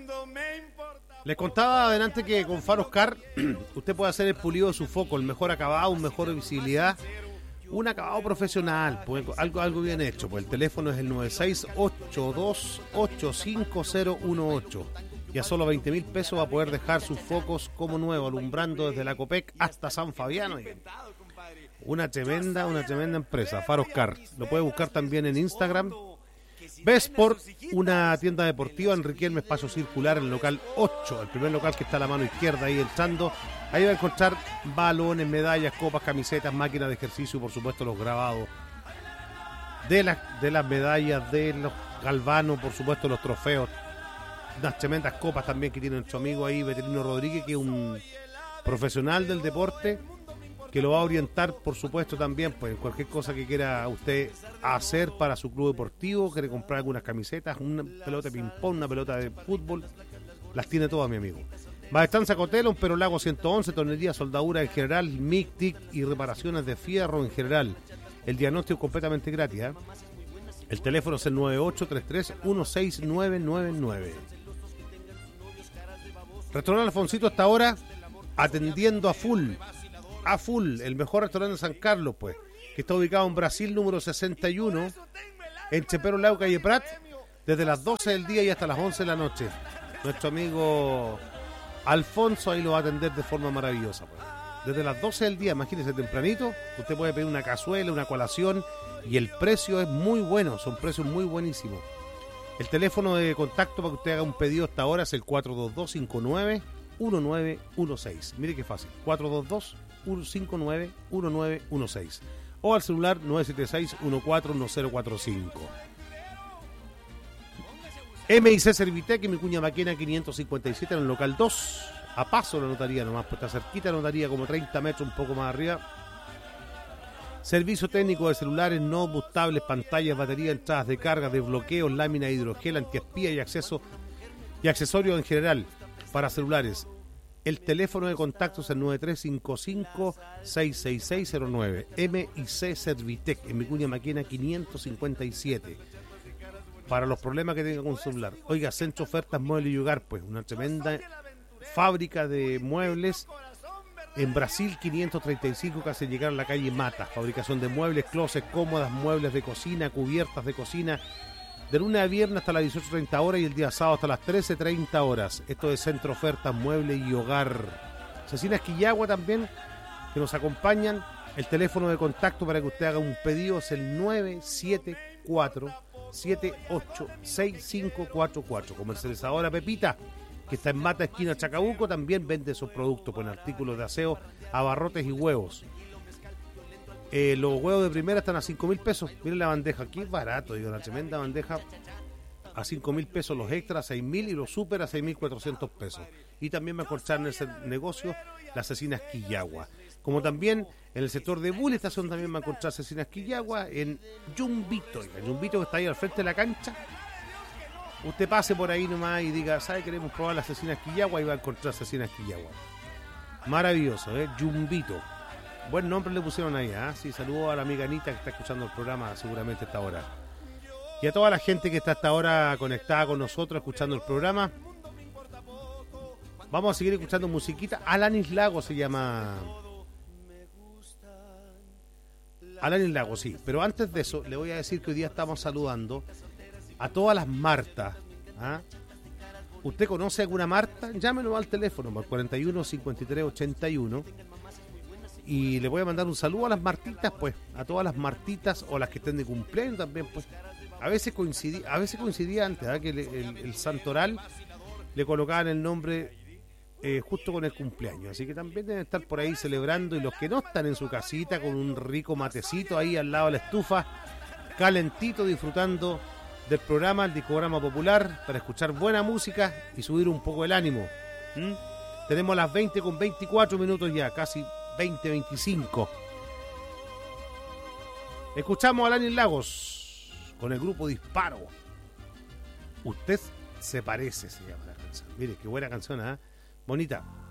Les contaba adelante que con Faroscar usted puede hacer el pulido de su foco, el mejor acabado, una mejor visibilidad, un acabado profesional, pues, algo bien hecho. Pues el teléfono es el 9682850018 y a solo 20.000 pesos va a poder dejar sus focos como nuevo, alumbrando desde la Copec hasta San Fabiano. Una tremenda empresa, Faroscar. Lo puede buscar también en Instagram. Besport, una tienda deportiva en Riquelme, espacio circular, en el local 8, el primer local que está a la mano izquierda ahí entrando. Ahí va a encontrar balones, medallas, copas, camisetas, máquinas de ejercicio y por supuesto los grabados de las medallas, de los galvanos, por supuesto los trofeos, unas tremendas copas también que tiene nuestro amigo ahí, Veterino Rodríguez, que es un profesional del deporte, que lo va a orientar, por supuesto, también pues en cualquier cosa que quiera usted hacer para su club deportivo. Quiere comprar algunas camisetas, una pelota de ping-pong, una pelota de fútbol, las tiene todas, mi amigo. Maestanza Cotelon, pero Lago 111, tornería, soldadura en general, MIG, TIC y reparaciones de fierro en general. El diagnóstico completamente gratis, ¿eh? El teléfono es el 9833-16999. Restaurante Alfonsito hasta ahora atendiendo a full, el mejor restaurante de San Carlos, pues, que está ubicado en Brasil número 61, en Chepero Lau, calle Prat, desde las 12 del día y hasta las 11 de la noche. Nuestro amigo Alfonso ahí lo va a atender de forma maravillosa, pues. Desde las 12 del día, imagínese, tempranito, usted puede pedir una cazuela, una colación, y el precio es muy bueno, son precios muy buenísimos. El teléfono de contacto para que usted haga un pedido hasta ahora es el 422-59-1916. Mire qué fácil, 422-59-1916. O al celular 976-141045. MIC Servitec y mi cuña Maquena 557 en el local 2. A paso la notaría nomás, pues está cerquita la notaría, como 30 metros, un poco más arriba. Servicio técnico de celulares, notebooks, tablets, pantallas, baterías, entradas de carga, desbloqueos, lámina de hidrogel, antiespía y acceso y accesorios en general para celulares. El teléfono de contacto es el 9355-66609. MIC Servitec, en mi cuña Maquena 557. Para los problemas que tenga con su celular. Oiga, Centro Ofertas Muebles y Hogar, pues, una tremenda fábrica de muebles en Brasil 535, casi llegar a la calle Mata. Fabricación de muebles, closets, cómodas, muebles de cocina, cubiertas de cocina, de lunes a viernes hasta las 18:30 horas y el día sábado hasta las 13:30 horas. Esto es Centro Ofertas Muebles y Hogar. Cecinas Quillagua también, que nos acompañan. El teléfono de contacto para que usted haga un pedido es el 974-786544. Comercializadora Pepita, que está en Mata, esquina Chacabuco, también vende esos productos con artículos de aseo, abarrotes y huevos. Los huevos de primera están a 5.000 pesos. Miren la bandeja, aquí es barato, digo, una tremenda bandeja a 5.000 pesos, los extras a 6.000 y los super a 6.400 pesos. Y también me encontraron en ese negocio las cecinas Quillagua. Como también en el sector de Bull Estación también me encontré cecinas Quillagua, en Yumbito, que está ahí al frente de la cancha. Usted pase por ahí nomás y diga, ¿sabe? Queremos probar las cecinas Quillagua, y va a encontrar cecinas Quillagua. Maravilloso, Yumbito. Buen nombre le pusieron ahí, ¿eh? Sí, saludo a la amiga Anita que está escuchando el programa seguramente a esta hora. Y a toda la gente que está hasta ahora conectada con nosotros, escuchando el programa. Vamos a seguir escuchando musiquita. Alanis Lago se llama. Alanis Lago, sí. Pero antes de eso, le voy a decir que hoy día estamos saludando a todas las Martas. ¿Ah? ¿Usted conoce alguna Marta? Llámelo al teléfono, al 41 53 81. Y le voy a mandar un saludo a las Martitas, pues. A todas las Martitas o las que estén de cumpleaños también, pues. A veces coincidía antes, ¿eh? Que el santoral le colocaban el nombre justo con el cumpleaños. Así que también deben estar por ahí celebrando. Y los que no están en su casita con un rico matecito ahí al lado de la estufa, calentito, disfrutando del programa, el discograma popular, para escuchar buena música y subir un poco el ánimo. Tenemos las 20:24 ya, casi 20:25. Escuchamos a Alanis Lagos con el grupo Disparo. Usted se parece, se llama la canción. Mire, qué buena canción, ¿eh? Bonita.